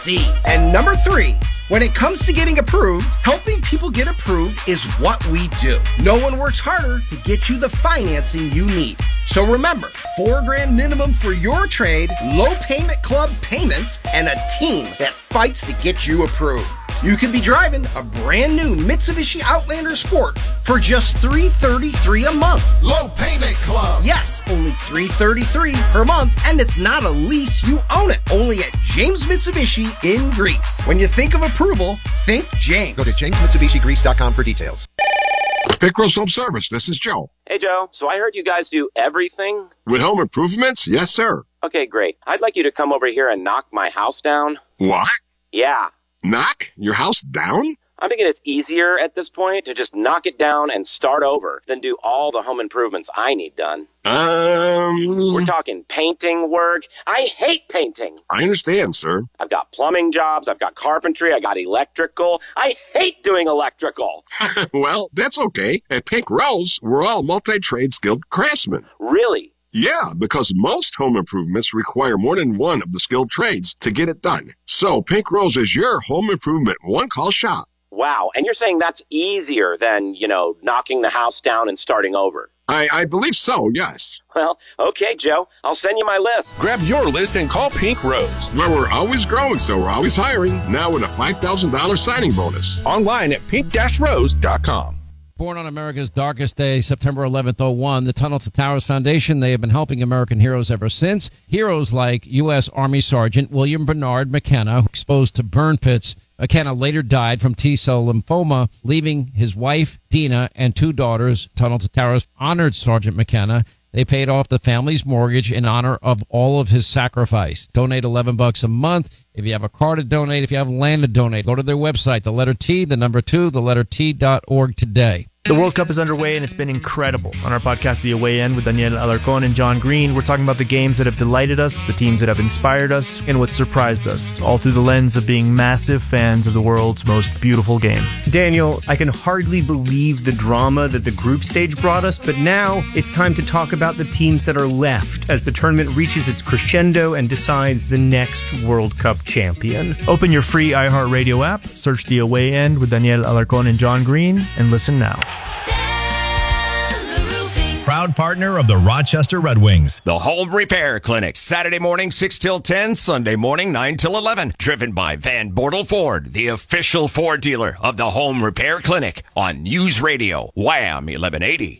see. And number 3, when it comes to getting approved, helping people get approved is what we do. No one works harder to get you the financing you need. So remember, $4,000 minimum for your trade, low payment club payments, and a team that fights to get you approved. You could be driving a brand new Mitsubishi Outlander Sport for just $333 a month. Low payment club. Yes, only $333 per month, and it's not a lease, you own it. Only at James Mitsubishi in Greece. When you think of approval, think James. Go to jamesmitsubishigreece.com for details. Pickrose Home Service, this is Joe. Hey, Joe. So I heard you guys do everything? With home improvements? Yes, sir. Okay, great. I'd like you to come over here and knock my house down. What? Yeah. Knock your house down? I'm thinking it's easier at this point to just knock it down and start over than do all the home improvements I need done. We're talking painting work. I hate painting. I understand, sir. I've got plumbing jobs. I've got carpentry. I got electrical. I hate doing electrical. Well, that's okay. At Pink Rose, we're all multi-trade skilled craftsmen. Really? Yeah, because most home improvements require more than one of the skilled trades to get it done. So Pink Rose is your home improvement one-call shop. Wow, and you're saying that's easier than, knocking the house down and starting over? I believe so, yes. Well, okay, Joe. I'll send you my list. Grab your list and call Pink Rose. Well, we're always growing, so we're always hiring. Now with a $5,000 signing bonus. Online at pink-rose.com. Born on America's darkest day, September 11th, 01, the Tunnel to Towers Foundation, they have been helping American heroes ever since. Heroes like U.S. Army Sergeant William Bernard McKenna, exposed to burn pits. McKenna later died from T-cell lymphoma, leaving his wife, Dina, and 2 daughters. Tunnel to Towers honored Sergeant McKenna. They paid off the family's mortgage in honor of all of his sacrifice. Donate $11 a month. If you have a car to donate, if you have land to donate, go to their website, the letter T, the number 2, the letter T.org today. The World Cup is underway, and it's been incredible. On our podcast, The Away End, with Daniel Alarcón and John Green, we're talking about the games that have delighted us, the teams that have inspired us, and what surprised us, all through the lens of being massive fans of the world's most beautiful game. Daniel, I can hardly believe the drama that the group stage brought us, but now it's time to talk about the teams that are left as the tournament reaches its crescendo and decides the next World Cup champion. Open your free iHeartRadio app, search The Away End with Daniel Alarcón and John Green, and listen now. Proud partner of the Rochester Red Wings. The Home Repair Clinic, Saturday morning 6 till 10, Sunday morning 9 till 11. Driven by Van Bortle Ford, the official Ford dealer of the Home Repair Clinic on News Radio, Wham 1180.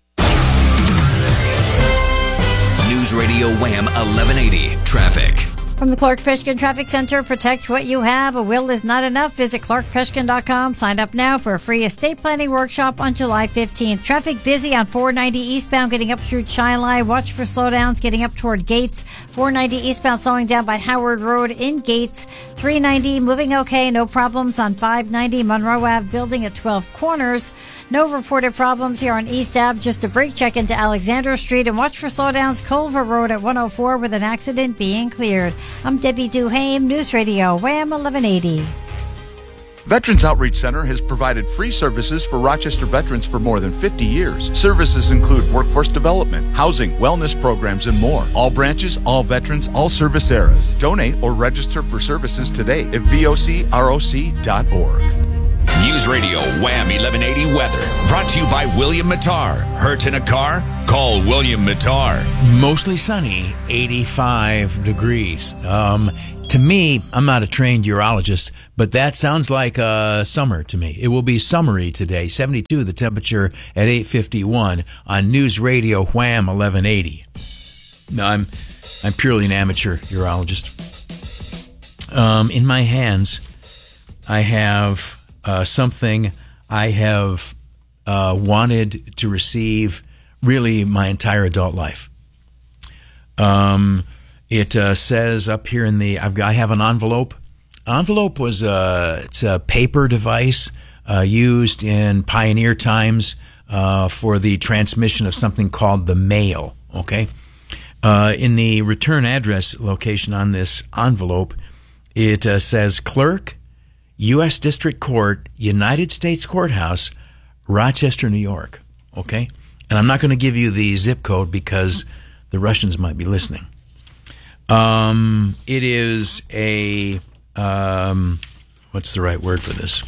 News Radio Wham 1180. Traffic. From the Clark Peshkin Traffic Center, protect what you have. A will is not enough. Visit clarkpeshkin.com. Sign up now for a free estate planning workshop on July 15th. Traffic busy on 490 eastbound getting up through Chilai. Watch for slowdowns getting up toward Gates. 490 eastbound slowing down by Howard Road in Gates. 390 moving okay. No problems on 590 Monroe Ave building at 12 Corners. No reported problems here on East Ave. Just a brake check into Alexander Street. And watch for slowdowns Culver Road at 104 with an accident being cleared. I'm Debbie Duhame, News Radio, Wham 1180. Veterans Outreach Center has provided free services for Rochester veterans for more than 50 years. Services include workforce development, housing, wellness programs, and more. All branches, all veterans, all service eras. Donate or register for services today at vocroc.org. News Radio Wham 1180 weather. Brought to you by William Mattar. Hurt in a car? Call William Mattar. Mostly sunny, 85 degrees. To me, I'm not a trained urologist, but that sounds like summer to me. It will be summery today, 72 the temperature at 8:51 on News Radio Wham 1180. No, I'm purely an amateur urologist. In my hands, I have something I have wanted to receive really my entire adult life. It says up here in the, I have an envelope. Envelope was it's a paper device used in pioneer times for the transmission of something called the mail. Okay, in the return address location on this envelope, it says Clerk, U.S. District Court, United States Courthouse, Rochester, New York. Okay, and I'm not going to give you the zip code because the Russians might be listening. It is a what's the right word for this?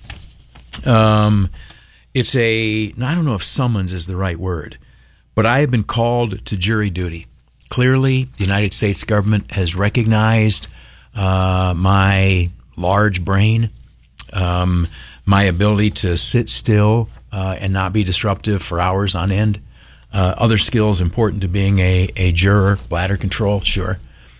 It's I don't know if summons is the right word, but I have been called to jury duty. Clearly, the United States government has recognized my large brain, my ability to sit still and not be disruptive for hours on end. Other skills important to being a juror, bladder control, sure.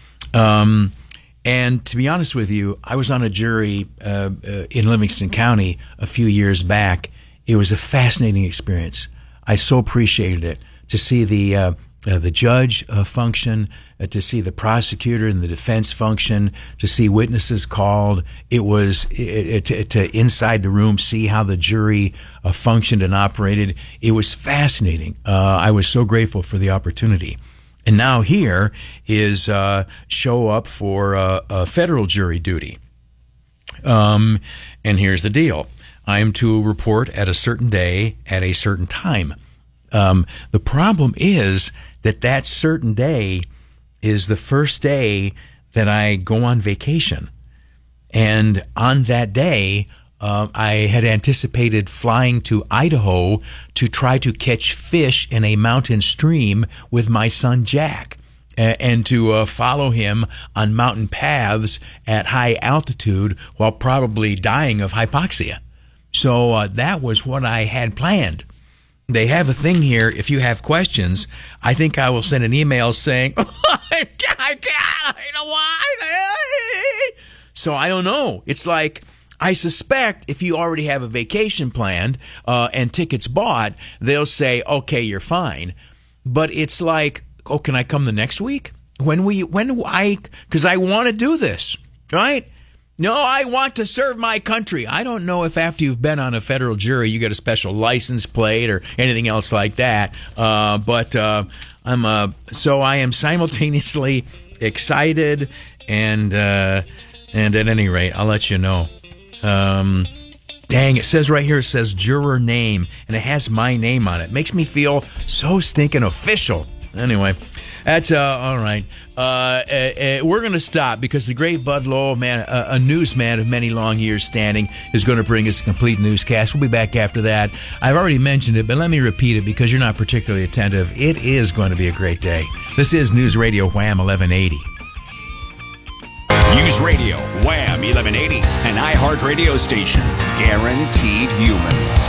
And to be honest with you, I was on a jury in Livingston County a few years back. It was a fascinating experience. I so appreciated it to see the judge function, to see the prosecutor and the defense function, to see witnesses called. It was to inside the room see how the jury functioned and operated. It was fascinating. I was so grateful for the opportunity. And now here is show up for a federal jury duty. And here's the deal. I am to report at a certain day at a certain time. The problem is that certain day is the first day that I go on vacation. And on that day, I had anticipated flying to Idaho to try to catch fish in a mountain stream with my son Jack and to follow him on mountain paths at high altitude while probably dying of hypoxia. So that was what I had planned. They have a thing here. If you have questions, I think I will send an email saying, I don't want. So I don't know. It's like, I suspect if you already have a vacation planned and tickets bought, they'll say, okay, you're fine. But it's like, oh, can I come the next week? Because I want to do this, right? No, I want to serve my country. I don't know if after you've been on a federal jury, you get a special license plate or anything else like that. But so I am simultaneously excited and at any rate, I'll let you know. Dang, it says right here, it says juror name, and it has my name on it. Makes me feel so stinking official. Anyway, that's all right. We're going to stop because the great Bud Lowell, man, a newsman of many long years standing, is going to bring us a complete newscast. We'll be back after that. I've already mentioned it, but let me repeat it because you're not particularly attentive. It is going to be a great day. This is News Radio Wham 1180. News Radio Wham 1180, an iHeart radio station. Guaranteed human.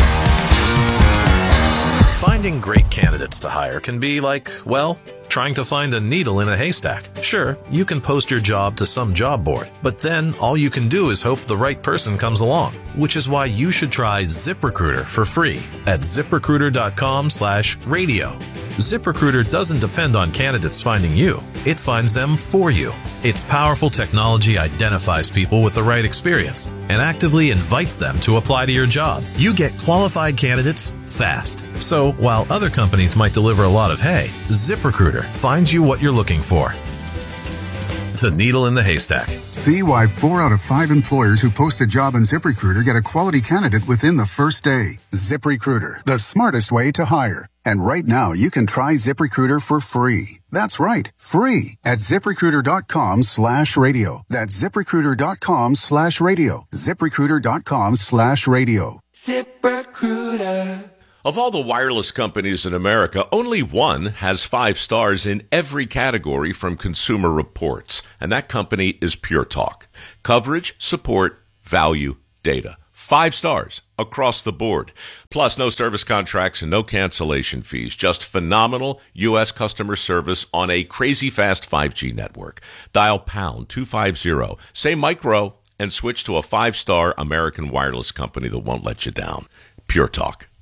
Finding great candidates to hire can be like, well, trying to find a needle in a haystack. Sure, you can post your job to some job board, but then all you can do is hope the right person comes along, which is why you should try ZipRecruiter for free at ZipRecruiter.com/radio. ZipRecruiter doesn't depend on candidates finding you. It finds them for you. Its powerful technology identifies people with the right experience and actively invites them to apply to your job. You get qualified candidates fast. So while other companies might deliver a lot of hay, ZipRecruiter finds you what you're looking for. The needle in the haystack. See why 4 out of 5 employers who post a job on ZipRecruiter get a quality candidate within the first day. ZipRecruiter, the smartest way to hire. And right now, you can try ZipRecruiter for free. That's right, free at ZipRecruiter.com/radio. That's ZipRecruiter.com/radio. ZipRecruiter.com/radio. ZipRecruiter. Of all the wireless companies in America, only one has 5 stars in every category from Consumer Reports, and that company is Pure Talk. Coverage, support, value, data. 5 stars across the board. Plus, no service contracts and no cancellation fees. Just phenomenal U.S. customer service on a crazy fast 5G network. Dial pound 250, say micro, and switch to a 5-star American wireless company that won't let you down. Pure Talk.